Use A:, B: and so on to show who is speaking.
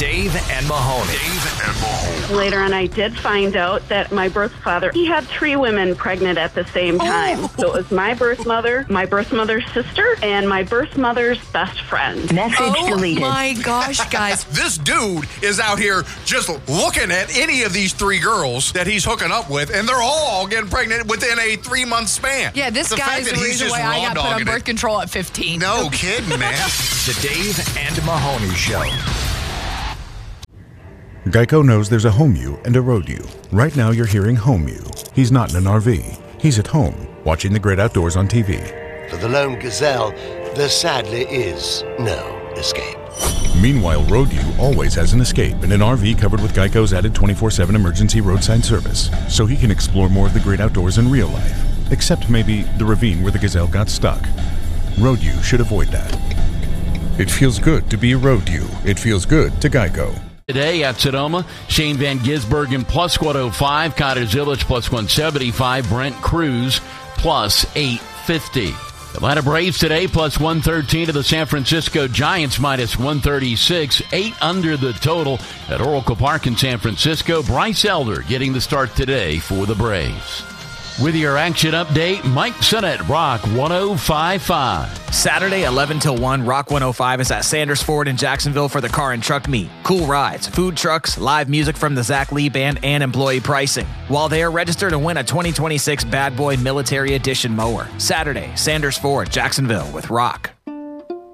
A: Dave and Mahoney.
B: Later on, I did find out that my birth father, he had 3 women pregnant at the same time. So it was my birth mother's sister, and my birth mother's best friend.
C: Message deleted.
D: Oh my gosh, guys.
E: This dude is out here just looking at any of these 3 girls that he's hooking up with, and they're all getting pregnant within a 3-month span.
D: Yeah, this guy's the reason why I got put on birth control at 15.
E: No kidding, man.
A: The Dave and Mahoney Show.
F: Geico knows there's a home you and a road you. Right now you're hearing home you. He's not in an RV. He's at home, watching the great outdoors on TV.
G: For the lone gazelle, there sadly is no escape.
F: Meanwhile, road you always has an escape in an RV covered with Geico's added 24/7 emergency roadside service, so he can explore more of the great outdoors in real life. Except maybe the ravine where the gazelle got stuck. Road you should avoid that. It feels good to be a road you. It feels good to Geico.
H: Today at Sonoma, Shane Van Gisbergen plus 105, Connor Zilic plus 175, Brent Cruz plus 850. Atlanta Braves today plus 113 to the San Francisco Giants minus 136, 8 under the total at Oracle Park in San Francisco. Bryce Elder getting the start today for the Braves. With your action update, Mike Sennett, Rock 105.5.
I: Saturday, 11 till 1, Rock 105 is at Sanders Ford in Jacksonville for the car and truck meet. Cool rides, food trucks, live music from the Zach Lee Band, and employee pricing. While they are registered to win a 2026 Bad Boy Military Edition mower. Saturday, Sanders Ford, Jacksonville with Rock.